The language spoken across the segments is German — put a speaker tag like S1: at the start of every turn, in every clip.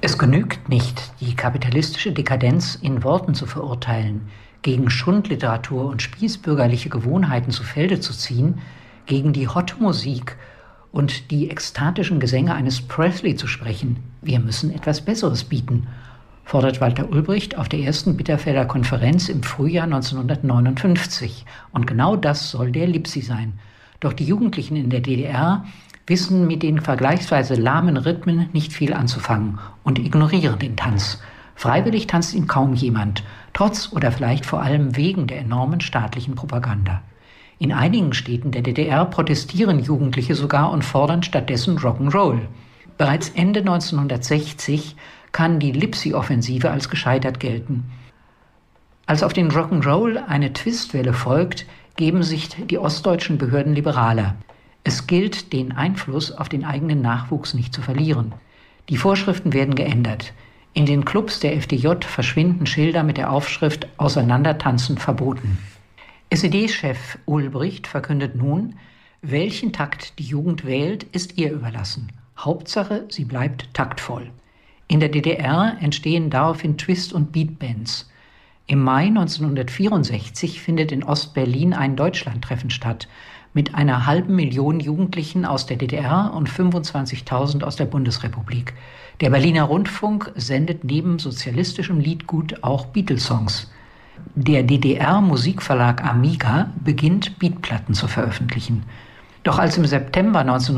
S1: Es genügt nicht, die kapitalistische Dekadenz in Worten zu verurteilen, gegen Schundliteratur und spießbürgerliche Gewohnheiten zu Felde zu ziehen, gegen die Hot-Musik und die ekstatischen Gesänge eines Presley zu sprechen. Wir müssen etwas Besseres bieten, fordert Walter Ulbricht auf der ersten Bitterfelder Konferenz im Frühjahr 1959. Und genau das soll der Lipsi sein. Doch die Jugendlichen in der DDR wissen mit den vergleichsweise lahmen Rhythmen nicht viel anzufangen und ignorieren den Tanz. Freiwillig tanzt ihn kaum jemand, trotz oder vielleicht vor allem wegen der enormen staatlichen Propaganda. In einigen Städten der DDR protestieren Jugendliche sogar und fordern stattdessen Rock'n'Roll. Bereits Ende 1960 kann die Lipsi-Offensive als gescheitert gelten. Als auf den Rock'n'Roll eine Twistwelle folgt, geben sich die ostdeutschen Behörden liberaler. Es gilt, den Einfluss auf den eigenen Nachwuchs nicht zu verlieren. Die Vorschriften werden geändert. In den Clubs der FDJ verschwinden Schilder mit der Aufschrift »Auseinandertanzen verboten«. SED-Chef Ulbricht verkündet nun, welchen Takt die Jugend wählt, ist ihr überlassen. Hauptsache, sie bleibt taktvoll. In der DDR entstehen daraufhin Twist- und Beatbands. Im Mai 1964 findet in Ostberlin ein Deutschlandtreffen statt, mit einer 500.000 Jugendlichen aus der DDR und 25.000 aus der Bundesrepublik. Der Berliner Rundfunk sendet neben sozialistischem Liedgut auch Beatles-Songs. Der DDR-Musikverlag Amiga beginnt, Beatplatten zu veröffentlichen. Doch als im September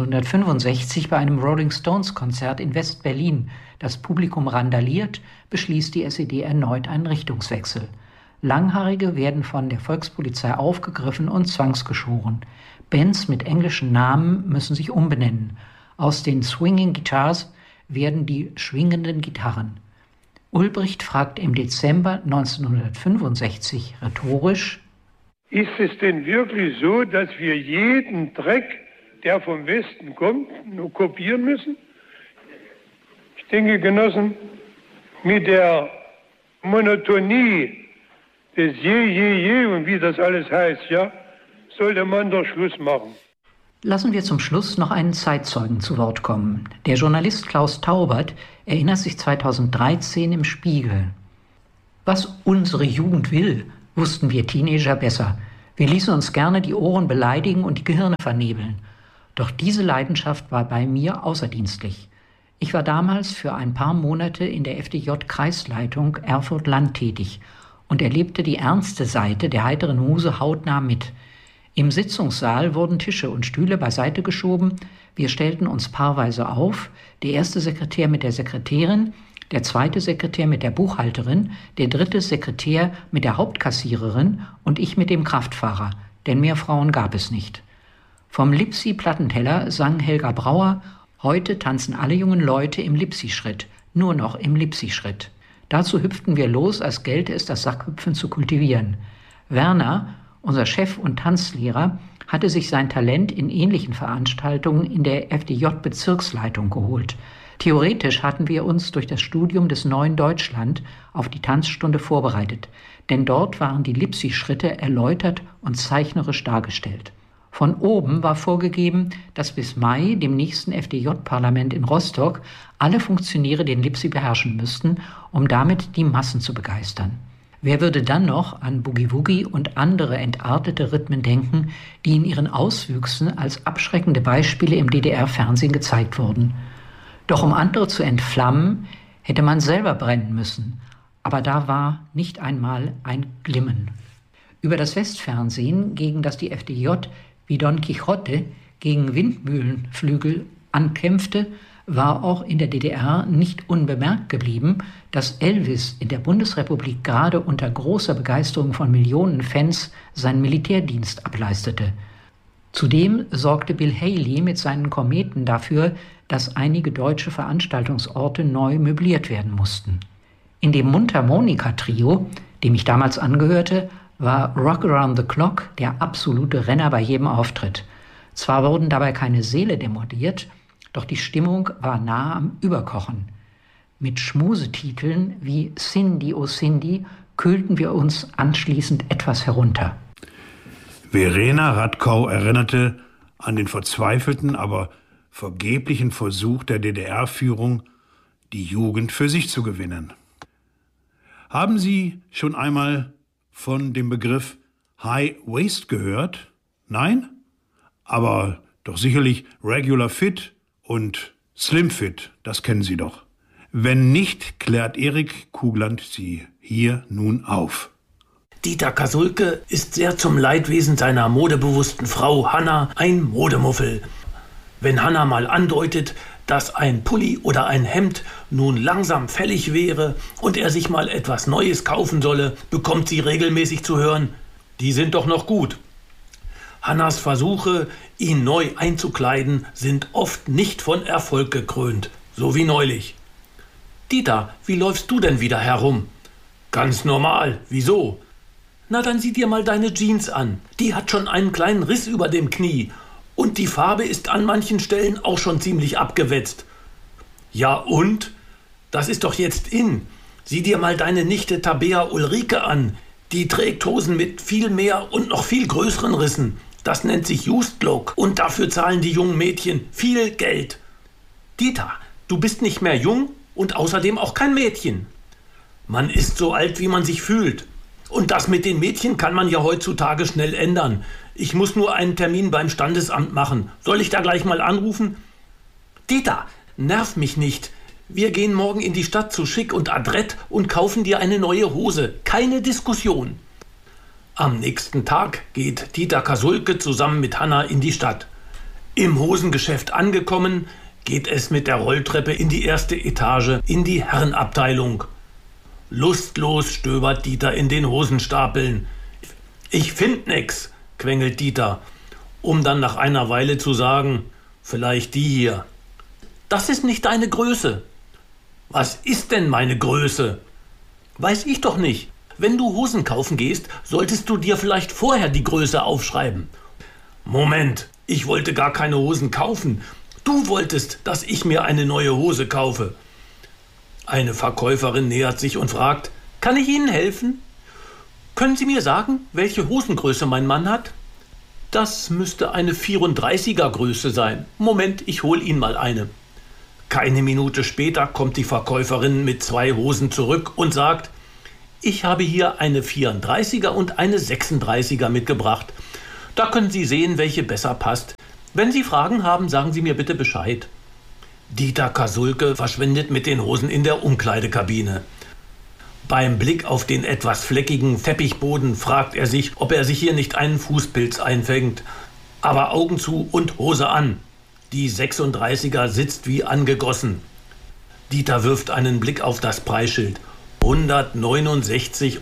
S1: 1965 bei einem Rolling-Stones-Konzert in West-Berlin das Publikum randaliert, beschließt die SED erneut einen Richtungswechsel. Langhaarige werden von der Volkspolizei aufgegriffen und zwangsgeschoren. Bands mit englischen Namen müssen sich umbenennen. Aus den Swinging Guitars werden die schwingenden Gitarren. Ulbricht fragt im Dezember 1965 rhetorisch:
S2: Ist es denn wirklich so, dass wir jeden Dreck, der vom Westen kommt, nur kopieren müssen? Ich denke, Genossen, mit der Monotonie des Je und wie das alles heißt, ja, sollte man doch Schluss machen.
S1: Lassen wir zum Schluss noch einen Zeitzeugen zu Wort kommen. Der Journalist Klaus Taubert erinnert sich 2013 im Spiegel: Was unsere Jugend will, wussten wir Teenager besser. Wir ließen uns gerne die Ohren beleidigen und die Gehirne vernebeln. Doch diese Leidenschaft war bei mir außerdienstlich. Ich war damals für ein paar Monate in der FDJ-Kreisleitung Erfurt-Land tätig und erlebte die ernste Seite der heiteren Muse hautnah mit. Im Sitzungssaal wurden Tische und Stühle beiseite geschoben. Wir stellten uns paarweise auf, der erste Sekretär mit der Sekretärin, der zweite Sekretär mit der Buchhalterin, der dritte Sekretär mit der Hauptkassiererin und ich mit dem Kraftfahrer, denn mehr Frauen gab es nicht. Vom Lipsi-Plattenteller sang Helga Brauer: Heute tanzen alle jungen Leute im Lipsi-Schritt, nur noch im Lipsi-Schritt. Dazu hüpften wir los, als gelte es, das Sackhüpfen zu kultivieren. Werner, unser Chef und Tanzlehrer, hatte sich sein Talent in ähnlichen Veranstaltungen in der FDJ-Bezirksleitung geholt. Theoretisch hatten wir uns durch das Studium des Neuen Deutschland auf die Tanzstunde vorbereitet, denn dort waren die Lipsi-Schritte erläutert und zeichnerisch dargestellt. Von oben war vorgegeben, dass bis Mai, dem nächsten FDJ-Parlament in Rostock, alle Funktionäre den Lipsi beherrschen müssten, um damit die Massen zu begeistern. Wer würde dann noch an Boogie-Woogie und andere entartete Rhythmen denken, die in ihren Auswüchsen als abschreckende Beispiele im DDR-Fernsehen gezeigt wurden? Doch um andere zu entflammen, hätte man selber brennen müssen. Aber da war nicht einmal ein Glimmen. Über das Westfernsehen, gegen das die FDJ wie Don Quixote gegen Windmühlenflügel ankämpfte, war auch in der DDR nicht unbemerkt geblieben, dass Elvis in der Bundesrepublik gerade unter großer Begeisterung von Millionen Fans seinen Militärdienst ableistete. Zudem sorgte Bill Haley mit seinen Kometen dafür, dass einige deutsche Veranstaltungsorte neu möbliert werden mussten. In dem Mundharmonika-Trio, dem ich damals angehörte, war Rock Around the Clock der absolute Renner bei jedem Auftritt. Zwar wurden dabei keine Seele demoliert, doch die Stimmung war nahe am Überkochen. Mit Schmusetiteln wie Cindy, oh Cindy kühlten wir uns anschließend etwas herunter.
S3: Verena Radkau erinnerte an den verzweifelten, aber vergeblichen Versuch der DDR-Führung, die Jugend für sich zu gewinnen. Haben Sie schon einmal von dem Begriff High Waist gehört? Nein? Aber doch sicherlich Regular Fit und Slim Fit, das kennen Sie doch. Wenn nicht, klärt Erik Kugeland Sie hier nun auf.
S4: Dieter Kasulke ist sehr zum Leidwesen seiner modebewussten Frau Hanna ein Modemuffel. Wenn Hanna mal andeutet, dass ein Pulli oder ein Hemd nun langsam fällig wäre und er sich mal etwas Neues kaufen solle, bekommt sie regelmäßig zu hören, die sind doch noch gut. Hannas Versuche, ihn neu einzukleiden, sind oft nicht von Erfolg gekrönt, so wie neulich. Dieter, wie läufst du denn wieder herum? Ganz normal, wieso? Na, dann sieh dir mal deine Jeans an. Die hat schon einen kleinen Riss über dem Knie. Und die Farbe ist an manchen Stellen auch schon ziemlich abgewetzt. Ja und? Das ist doch jetzt in. Sieh dir mal deine Nichte Tabea Ulrike an. Die trägt Hosen mit viel mehr und noch viel größeren Rissen. Das nennt sich Used Look. Und dafür zahlen die jungen Mädchen viel Geld. Dieter, du bist nicht mehr jung und außerdem auch kein Mädchen. Man ist so alt, wie man sich fühlt. Und das mit den Mädchen kann man ja heutzutage schnell ändern. Ich muss nur einen Termin beim Standesamt machen. Soll ich da gleich mal anrufen? Dieter, nerv mich nicht. Wir gehen morgen in die Stadt zu Schick und Adrett und kaufen dir eine neue Hose. Keine Diskussion. Am nächsten Tag geht Dieter Kasulke zusammen mit Hanna in die Stadt. Im Hosengeschäft angekommen, geht es mit der Rolltreppe in die erste Etage, in die Herrenabteilung. Lustlos stöbert Dieter in den Hosenstapeln. Ich find nix, quengelt Dieter, um dann nach einer Weile zu sagen, vielleicht die hier. Das ist nicht deine Größe. Was ist denn meine Größe? Weiß ich doch nicht. Wenn du Hosen kaufen gehst, solltest du dir vielleicht vorher die Größe aufschreiben. Moment, ich wollte gar keine Hosen kaufen. Du wolltest, dass ich mir eine neue Hose kaufe. Eine Verkäuferin nähert sich und fragt, kann ich Ihnen helfen? Können Sie mir sagen, welche Hosengröße mein Mann hat? Das müsste eine 34er Größe sein. Moment, ich hol Ihnen mal eine. Keine Minute später kommt die Verkäuferin mit 2 Hosen zurück und sagt, ich habe hier eine 34er und eine 36er mitgebracht. Da können Sie sehen, welche besser passt. Wenn Sie Fragen haben, sagen Sie mir bitte Bescheid. Dieter Kasulke verschwindet mit den Hosen in der Umkleidekabine. Beim Blick auf den etwas fleckigen Teppichboden fragt er sich, ob er sich hier nicht einen Fußpilz einfängt. Aber Augen zu und Hose an. Die 36er sitzt wie angegossen. Dieter wirft einen Blick auf das Preisschild. 169,99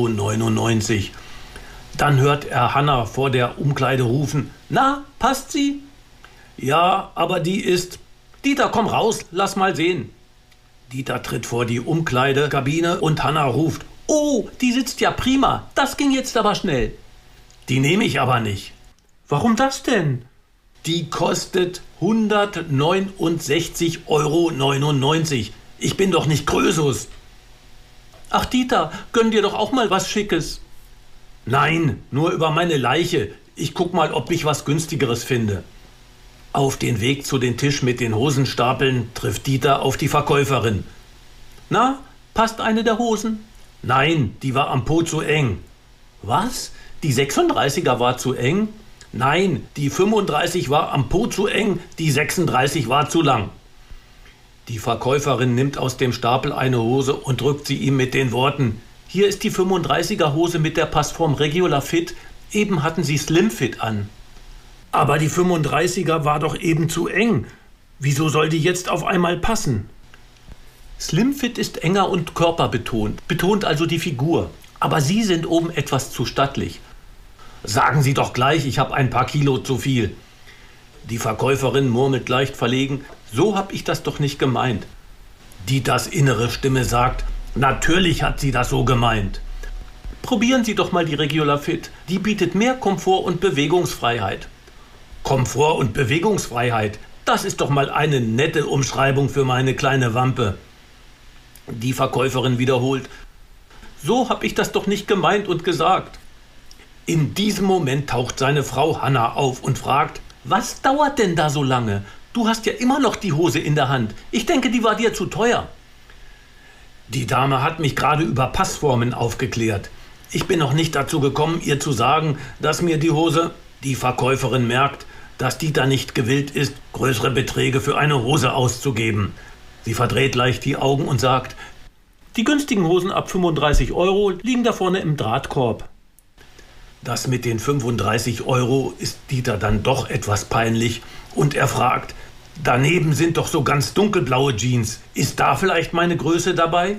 S4: €. Dann hört er Hanna vor der Umkleide rufen, na, passt sie? Ja, aber die ist... Dieter, komm raus, lass mal sehen. Dieter tritt vor die Umkleidekabine und Hanna ruft, oh, die sitzt ja prima, das ging jetzt aber schnell. Die nehme ich aber nicht. Warum das denn? Die kostet 169,99 €. Ich bin doch nicht Krösus. Ach Dieter, gönn dir doch auch mal was Schickes. Nein, nur über meine Leiche. Ich guck mal, ob ich was Günstigeres finde. Auf den Weg zu den Tisch mit den Hosenstapeln trifft Dieter auf die Verkäuferin. Na, passt eine der Hosen? Nein, die war am Po zu eng. Was? Die 36er war zu eng? Nein, die 35 war am Po zu eng, die 36 war zu lang. Die Verkäuferin nimmt aus dem Stapel eine Hose und drückt sie ihm mit den Worten, hier ist die 35er Hose mit der Passform Regular Fit, eben hatten Sie Slim Fit an. Aber die 35er war doch eben zu eng. Wieso soll die jetzt auf einmal passen? Slim Fit ist enger und körperbetont, betont also die Figur. Aber Sie sind oben etwas zu stattlich. Sagen Sie doch gleich, ich habe ein paar Kilo zu viel. Die Verkäuferin murmelt leicht verlegen, so hab ich das doch nicht gemeint. Dieters innere Stimme sagt, natürlich hat sie das so gemeint. Probieren Sie doch mal die Regular Fit, die bietet mehr Komfort und Bewegungsfreiheit. Komfort und Bewegungsfreiheit, das ist doch mal eine nette Umschreibung für meine kleine Wampe. Die Verkäuferin wiederholt, so hab ich das doch nicht gemeint und gesagt. In diesem Moment taucht seine Frau Hanna auf und fragt, was dauert denn da so lange? Du hast ja immer noch die Hose in der Hand. Ich denke, die war dir zu teuer. Die Dame hat mich gerade über Passformen aufgeklärt. Ich bin noch nicht dazu gekommen, ihr zu sagen, dass mir die Hose... Die Verkäuferin merkt, dass Dieter nicht gewillt ist, größere Beträge für eine Hose auszugeben. Sie verdreht leicht die Augen und sagt, die günstigen Hosen ab 35 € liegen da vorne im Drahtkorb. Das mit den 35 € ist Dieter dann doch etwas peinlich und er fragt, daneben sind doch so ganz dunkelblaue Jeans. Ist da vielleicht meine Größe dabei?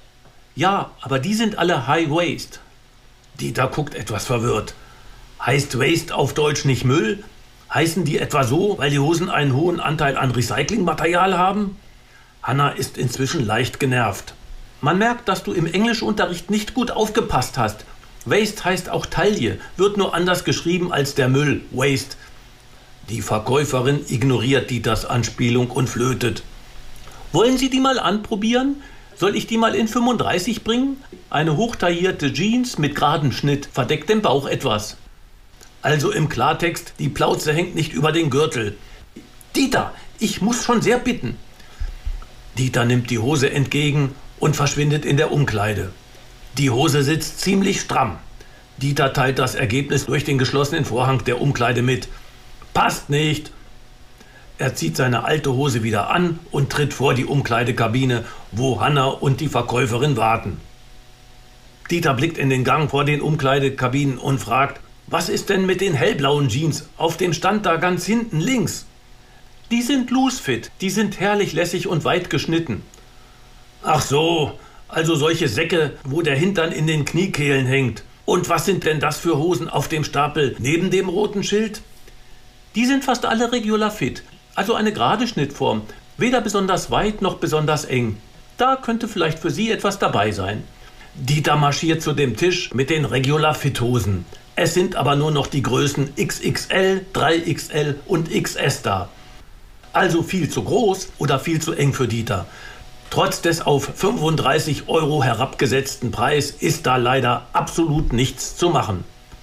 S4: Ja, aber die sind alle High Waist. Dieter guckt etwas verwirrt. Heißt Waist auf Deutsch nicht Müll? Heißen die etwa so, weil die Hosen einen hohen Anteil an Recyclingmaterial haben? Hanna ist inzwischen leicht genervt. Man merkt, dass du im Englischunterricht nicht gut aufgepasst hast. Waist heißt auch Taille, wird nur anders geschrieben als der Müll, Waist. Die Verkäuferin ignoriert Dieters Anspielung und flötet. Wollen Sie die mal anprobieren? Soll ich die mal in 35 bringen? Eine hochtaillierte Jeans mit geradem Schnitt verdeckt den Bauch etwas. Also im Klartext, die Plauze hängt nicht über den Gürtel. Dieter, ich muss schon sehr bitten. Dieter nimmt die Hose entgegen und verschwindet in der Umkleide. Die Hose sitzt ziemlich stramm. Dieter teilt das Ergebnis durch den geschlossenen Vorhang der Umkleide mit. Passt nicht. Er zieht seine alte Hose wieder an und tritt vor die Umkleidekabine, wo Hanna und die Verkäuferin warten. Dieter blickt in den Gang vor den Umkleidekabinen und fragt, was ist denn mit den hellblauen Jeans auf dem Stand da ganz hinten links? Die sind loose fit, die sind herrlich lässig und weit geschnitten. Ach so, also solche Säcke, wo der Hintern in den Kniekehlen hängt. Und was sind denn das für Hosen auf dem Stapel neben dem roten Schild? Die sind fast alle regular fit, also eine gerade Schnittform, weder besonders weit noch besonders eng. Da könnte vielleicht für Sie etwas dabei sein. Dieter marschiert zu dem Tisch mit den regular fit Hosen. Es sind aber nur noch die Größen XXL, 3XL und XS da. Also viel zu groß oder viel zu eng für Dieter. Trotz des auf 35 € herabgesetzten Preis ist da leider absolut nichts zu machen.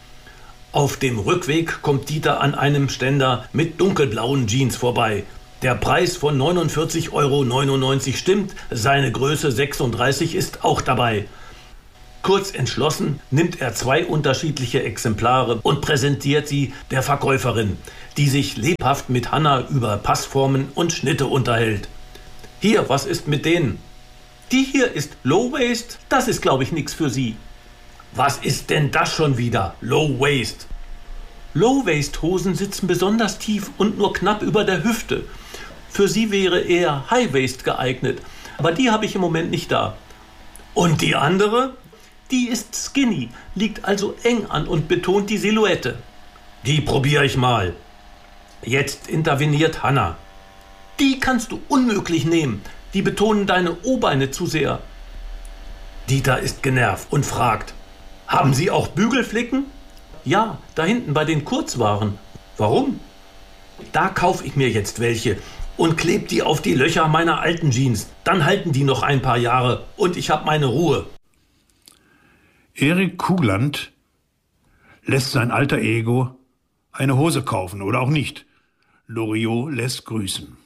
S4: Auf dem Rückweg kommt Dieter an einem Ständer mit dunkelblauen Jeans vorbei. Der Preis von 49,99 € stimmt, seine Größe 36 ist auch dabei. Kurz entschlossen nimmt er 2 unterschiedliche Exemplare und präsentiert sie der Verkäuferin, die sich lebhaft mit Hanna über Passformen und Schnitte unterhält. Hier, was ist mit denen? Die hier ist Low Waist, das ist glaube ich nichts für Sie. Was ist denn das schon wieder? Low Waist. Low Waist Hosen sitzen besonders tief und nur knapp über der Hüfte. Für Sie wäre eher High Waist geeignet, aber die habe ich im Moment nicht da. Und die andere? Die ist skinny, liegt also eng an und betont die Silhouette. Die probiere ich mal. Jetzt interveniert Hanna. Die kannst du unmöglich nehmen. Die betonen deine O-Beine zu sehr. Dieter ist genervt und fragt, haben Sie auch Bügelflicken? Ja, da hinten bei den Kurzwaren. Warum? Da kaufe ich mir jetzt welche und klebe die auf die Löcher meiner alten Jeans. Dann halten die noch ein paar Jahre und ich habe meine Ruhe.
S3: Erik Kuhland lässt sein alter Ego eine Hose kaufen oder auch nicht. Loriot lässt grüßen.